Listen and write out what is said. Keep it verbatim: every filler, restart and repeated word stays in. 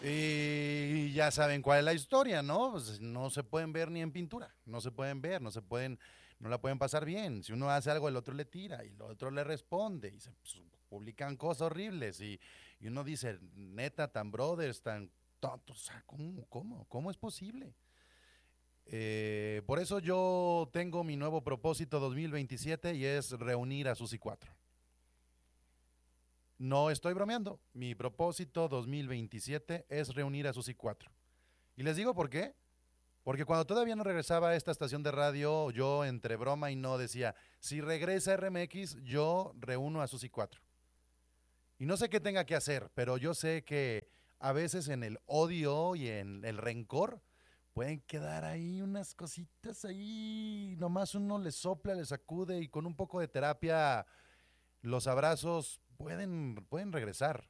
Y ya saben cuál es la historia, ¿no? Pues no se pueden ver ni en pintura, no se pueden ver, no se pueden, no la pueden pasar bien. Si uno hace algo, el otro le tira y el otro le responde y se pues, publican cosas horribles y, y uno dice, neta, tan brothers, tan tontos, o sea, ¿cómo, cómo, cómo es posible? Eh, por eso yo tengo mi nuevo propósito dos mil veintisiete y es reunir a Susi cuatro. No estoy bromeando. Mi propósito dos mil veintisiete es reunir a Susi cuatro. Y les digo por qué. Porque cuando todavía no regresaba a esta estación de radio, yo entre broma y no decía, si regresa R M X, yo reúno a Susi cuatro. Y no sé qué tenga que hacer, pero yo sé que a veces en el odio y en el rencor pueden quedar ahí unas cositas ahí, nomás uno le sopla, le sacude y con un poco de terapia los abrazos pueden, pueden regresar.